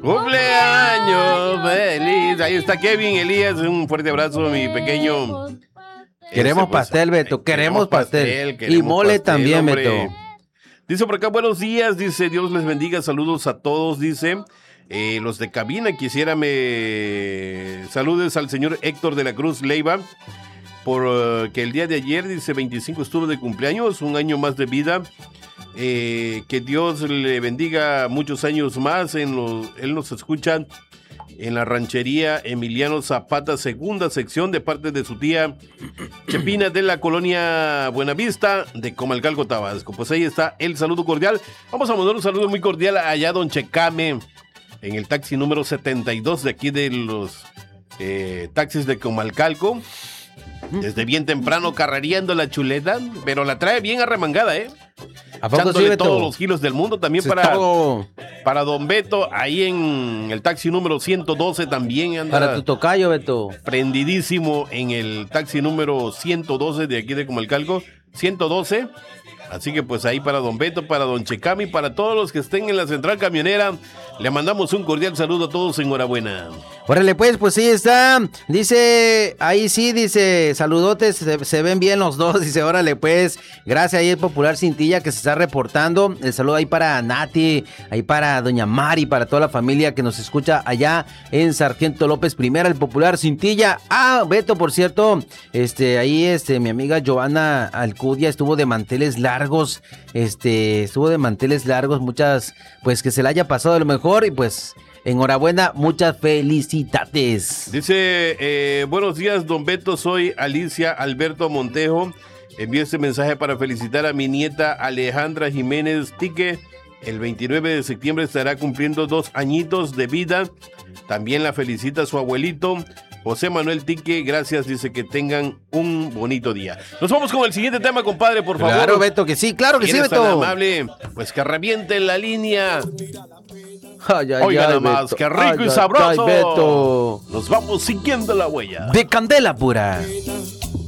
¡Cumpleaños feliz! Ahí está Kevin Elías. Un fuerte abrazo, mi pequeño. Queremos pastel, Beto. Queremos pastel. Y mole pastel, también, hombre. Beto. Dice por acá, buenos días. Dice, Dios les bendiga. Saludos a todos. Dice, los de cabina quisiera saludes al señor Héctor de la Cruz Leiva. Por que el día de ayer, dice, 25 estuvo de cumpleaños. Un año más de vida. Que Dios le bendiga muchos años más. Él nos escucha en la ranchería Emiliano Zapata, segunda sección, de parte de su tía Chepina de la colonia Buenavista de Comalcalco, Tabasco. Pues ahí está el saludo cordial. Vamos a mandar un saludo muy cordial allá a don Checame, en el taxi número 72 de aquí de los taxis de Comalcalco. Desde bien temprano carrereando la chuleta, pero la trae bien arremangada, ¿eh? ¿A poco Echándole sí, Beto? todos los kilos del mundo. También Sí, para don Beto, ahí en el taxi número 112 también anda. Para tu tocayo, Beto. Prendidísimo en el taxi número 112 de aquí de Comalcalco. 112. Así que pues ahí para don Beto, para don Checami, para todos los que estén en la central camionera, le mandamos un cordial saludo a todos. Enhorabuena. Órale, pues sí está. Dice, ahí sí, dice, saludotes, se ven bien los dos. Dice, órale, pues, gracias ahí el Popular Cintilla que se está reportando. El saludo ahí para Nati, ahí para doña Mari, para toda la familia que nos escucha allá en Sargento López Primera, el Popular Cintilla. Beto, por cierto, ahí mi amiga Joana Alcudia estuvo de manteles largos, muchas, pues que se la haya pasado de lo mejor y pues enhorabuena, muchas felicidades. Dice, buenos días, don Beto, soy Alicia Alberto Montejo. Envío este mensaje para felicitar a mi nieta Alejandra Jiménez Tique. El 29 de septiembre estará cumpliendo 2 añitos de vida. También la felicita su abuelito, José Manuel Tique. Gracias, dice que tengan un bonito día. Nos vamos con el siguiente tema, compadre, por favor. Claro, Beto, que sí, claro que sí, Beto. Tan amable, pues que reviente la línea. Oiga nada más, Beto. qué rico y sabroso. Beto. Nos vamos siguiendo la huella De candela pura.